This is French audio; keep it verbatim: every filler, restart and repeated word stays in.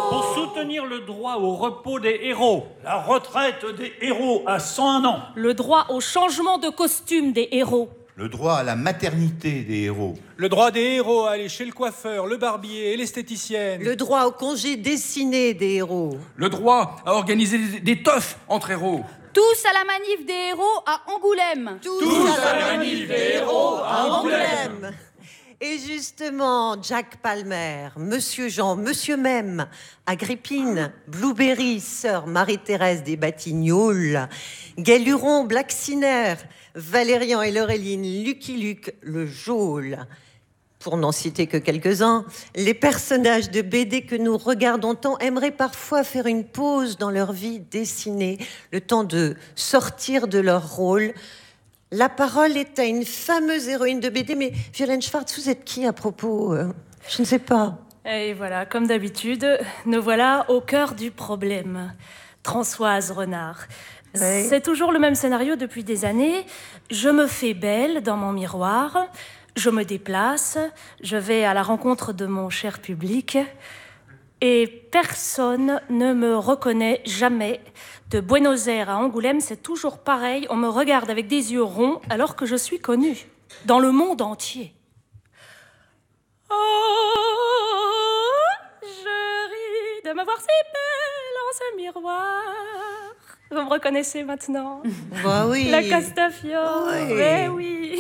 Pour soutenir le droit au repos des héros. La retraite des héros à cent un ans. Le droit au changement de costume des héros. Le droit à la maternité des héros. Le droit des héros à aller chez le coiffeur, le barbier et l'esthéticienne. Le droit au congé dessiné des héros. Le droit à organiser des, des teufs entre héros. Tous à la manif des héros à Angoulême. Tous, Tous à la manif des héros à Angoulême. Et justement, Jack Palmer, Monsieur Jean, Monsieur Même, Agrippine, Blueberry, Sœur Marie-Thérèse des Batignolles, Galuron, Blacksiner, Valérian et Laureline, Lucky Luke, le Geôle. Pour n'en citer que quelques-uns, les personnages de B D que nous regardons tant aimeraient parfois faire une pause dans leur vie dessinée, le temps de sortir de leur rôle. La parole est à une fameuse héroïne de B D, mais Violaine Schwartz, vous êtes qui à propos euh, Je ne sais pas. Et voilà, comme d'habitude, nous voilà au cœur du problème. Françoise Renard. Ouais. C'est toujours le même scénario depuis des années. Je me fais belle dans mon miroir, je me déplace, je vais à la rencontre de mon cher public et personne ne me reconnaît jamais. De Buenos Aires à Angoulême, c'est toujours pareil. On me regarde avec des yeux ronds alors que je suis connue dans le monde entier. Oh, je ris de me voir si belle en ce miroir. Vous me reconnaissez maintenant? Bah oui. La Castafiore. Oui. Eh oui.